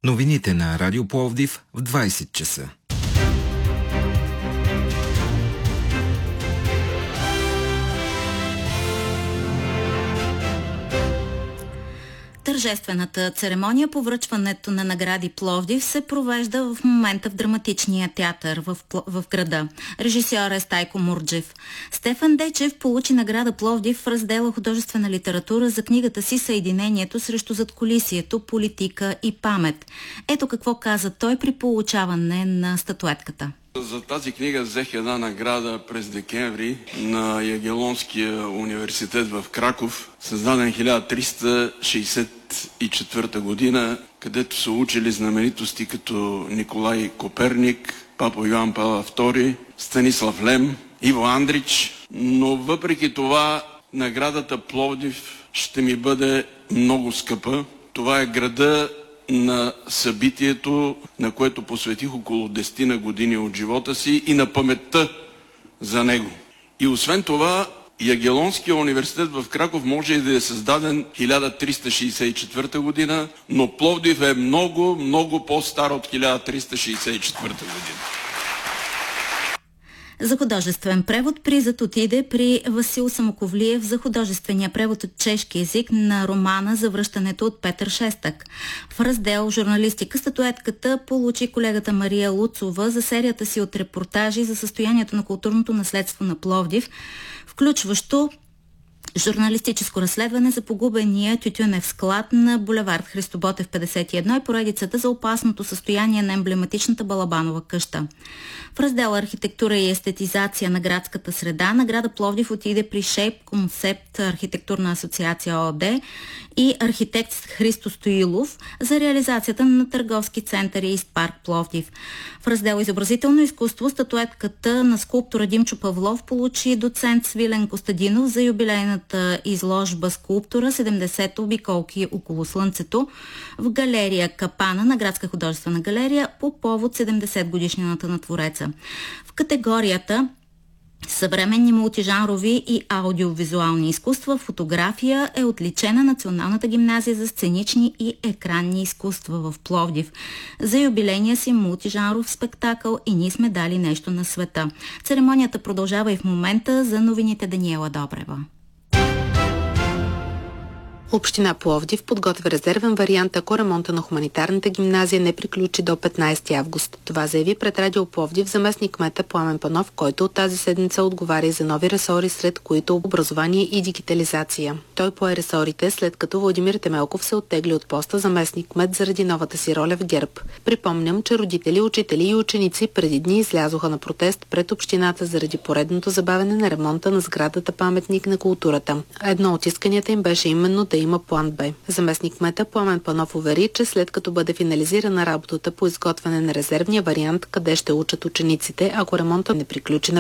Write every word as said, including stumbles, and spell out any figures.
Новините на Радио Пловдив в двайсет часа. Тържествената церемония по връчването на награди Пловдив се провежда в момента в драматичния театър в, в града. Режисьор е Стайко Мурджев. Стефан Дечев получи награда Пловдив в раздела художествена литература за книгата си "Съединението срещу задкулисието, политика и памет". Ето какво каза той при получаване на статуетката. За тази книга взех една награда през декември на Ягелонския университет в Краков, създаден хиляда триста шейсет и четвърта година, където са учили знаменитости като Николай Коперник, папа Йоан Павел втори, Станислав Лем, Иво Андрич, но въпреки това наградата Пловдив ще ми бъде много скъпа. Това е града на събитието, на което посветих около десет години от живота си и на паметта за него. И освен това, Ягелонския университет в Краков може и да е създаден хиляда триста шейсет и четвърта година, но Пловдив е много, много по-стар от хиляда триста шейсет и четвърта година. За художествен превод призът отиде при Васил Самоковлиев за художествения превод от чешки език на романа "За връщането" от Петър Шестак. В раздел "Журналистика" статуетката получи колегата Мария Луцова за серията си от репортажи за състоянието на културното наследство на Пловдив, включващо журналистическо разследване за погубения тютюнев склад на булевард Христо Ботев петдесет и едно и поредицата за опасното състояние на емблематичната Балабанова къща. В раздела "Архитектура и естетизация на градската среда" награда Пловдив отиде при Shape Concept Архитектурна асоциация ООД и архитект Христо Стоилов за реализацията на търговски център Ист Парк Пловдив. В раздел "Изобразително изкуство" статуетката на скулптора Димчо Павлов получи доцент Свилен Костадинов за юбилейната изложба скулптура седемдесет обиколки около Слънцето в галерия Капана на Градска художествена галерия по повод седемдесет годишнината на твореца. В категорията съвременни мултижанрови и аудиовизуални изкуства фотография е отличена Националната гимназия за сценични и екранни изкуства в Пловдив за юбилейния си мултижанров спектакъл "И ние сме дали нещо на света". Церемонията продължава и в момента. За новините Даниела Добрева. Община Пловдив подготвя резервен вариант, ако ремонта на хуманитарната гимназия не приключи до петнайсети август. Това заяви пред Радио Пловдив заместник-кмета Пламен Панов, който от тази седмица отговаря и за нови ресори, сред които образование и дигитализация. Той пое ресорите, след като Владимир Темелков се оттегли от поста заместник-кмет заради новата си роля в ГЕРБ. Припомням, че родители, учители и ученици преди дни излязоха на протест пред общината заради поредното забавяне на ремонта на сградата паметник на културата. Едно от исканията им беше именно да има план Б. Заместник-кмета Пламен Панов увери, че след като бъде финализирана работата по изготвяне на резервния вариант, къде ще учат учениците, ако ремонтът не приключи на